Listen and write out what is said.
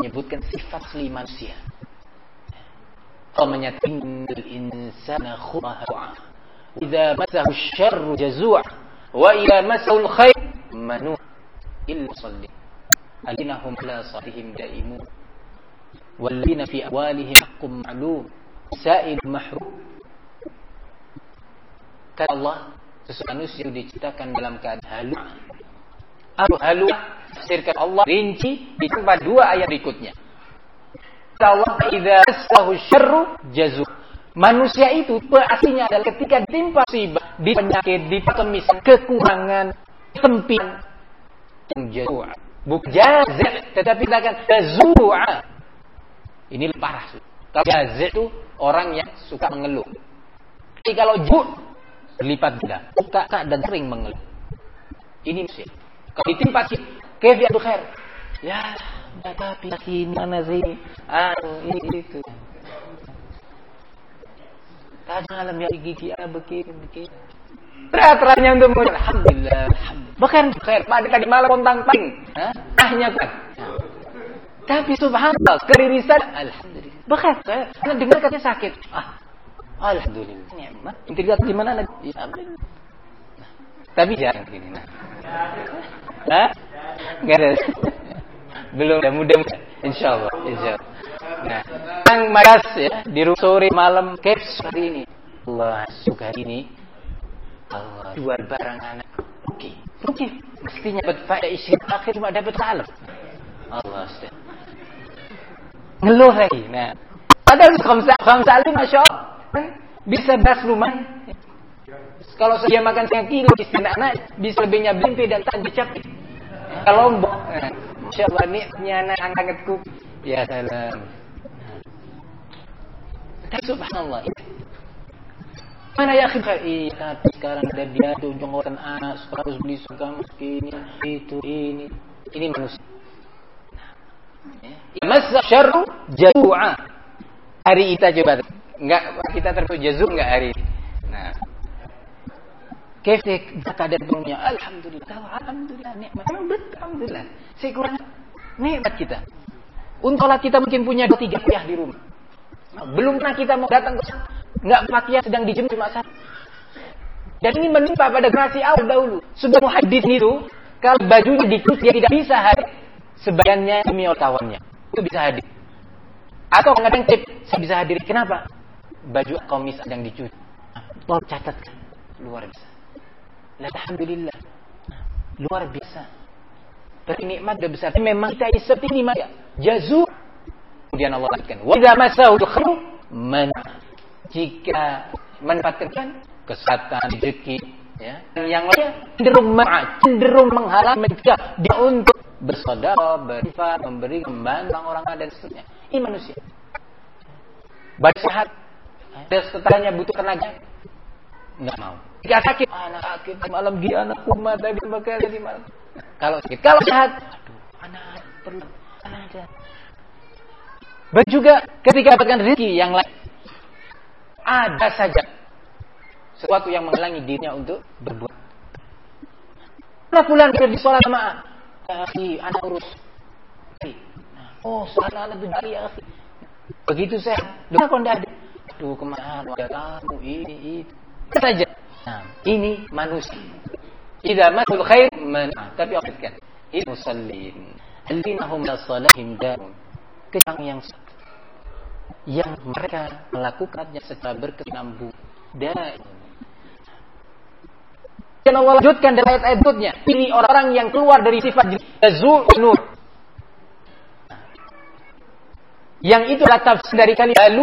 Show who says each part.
Speaker 1: menyebutkan sifat asli manusia. Allah menyatakan innal insana khuliqa halu'a. Idza massahu asy-syarru jazu'a wa idza massahu al-khair manu'a illa shalli. Alladzina hum ala salatihim daimun. Walladzina fi amwalihim haqqun ma'lum. Sa'il mahrum. Kata Allah, sesuatu manusia diciptakan dalam keadaan halu. Halu tafsirkan Allah rinci di tempat 2 ayat berikutnya. Allah idza massahu syarru jazu. Manusia itu aslinya adalah ketika ditimpa musibah, di penyakit, di kemiskinan, kekurangan, kesempitan, jazua. Bukan jazz, tetapi katakan jazua. Ini lebih parah. Kalau jazz itu orang yang suka mengeluh. Tapi kalau jazua berlipat ganda, suka dan sering mengeluh. Ini manusia. Kalau ditimpa kayf ya khair. Ya, tapi ini mana sini? Ini itu. Tadi malam ya gigi begini. Terang-terangnya untuk mengucap alhamdulillah. Bahkan khair pada tadi malam kontang-panting. Hanya kan. Tapi subhanallah, keririsan alhamdulillah. Bahkan saya dengar katanya sakit. Alhamdulillah. Nikmat. Intinya di mana lagi? Ya, tapi jangan gini. Enggak ada. Belum, mudah-mudahan insyaallah. Nah, yang magas ya di sore malam caps hari ini. Allah suka ini. Allah jual barang anak. Oke. Mestinya dapat faedah isi akhir cuma dapat salam. Allah Ustaz. Ngeluh lagi. Nah, padahal khamsa itu masyaallah bisa bas rumah. Kalau dia makan 1 kilo istri anak bisa lebihnya bimpi dan tak dicapai. Kalau Lombok, masyaallah nikmatnya anak angkatku. Ya salam. Subhanallah. Mana ya akhi? Tapi sekarang ada dia tuh jonggotan anak harus beli seragam ini itu ini manusia. Masa syarru jazua. Hari kita coba enggak kita terus jazu enggak hari ini. Nah. Kefek keadaan punya alhamdulillah nikmat. Alhamdulillah. Sekurang nikmat kita. Untuk kita mungkin punya 2-3 rupiah di rumah. Belum pernah kita mau datang ke enggak pakaian sedang dijemur cuma satu. Dan ini menimpa pada generasi awal dahulu. Sebelum hadis itu, kalau bajunya dicuci dia tidak bisa hadir. Sebagiannya demi kawannya. Itu bisa hadir. Atau kadang saya bisa hadir. Kenapa? Baju kamis sedang dicuci. Tolong catatkan. Luar biasa. Alhamdulillah. Luar biasa. Berarti nikmat sudah besar. Memang kita seperti ini manusia. Jazu. Kemudian Allah katakan, wa idza massahu khairu man. Jika mendapatkan kesehatan, rezeki, ya. Yang lainnya cenderung menghalang mencegah dia untuk bersedekah, berinfak, memberi membantu orang dan seterusnya. Ini manusia. Badan sehat, dan setelahnya butuh tenaga, enggak mau. Jika sakit, anak sakit malam dia anak kumat tadi bakal di malam. Kalau sakit, kalau sehat, anak perlu ada. Dan juga ketika dapatkan rezeki yang lain, ada saja sesuatu yang menghalangi dirinya untuk berbuat. Nah, pulang di sholat jamaah, anak urus. Sholat anak itu dari ya. Begitu saya, kenapa tidak ada? Aduh, kemana ada kamu ini itu saja. Nah, ini manusia. Idza masul khair tapi optikan. Ini musallin. Alladzina hum lis-salahim da'un. Yang mereka melakukannya secara berkesinambung dan Allah lanjutkan dalam ayat-ayat berikutnya, pilih orang yang keluar dari sifat jazul nur. Yang itu adalah tafsir dari kalimat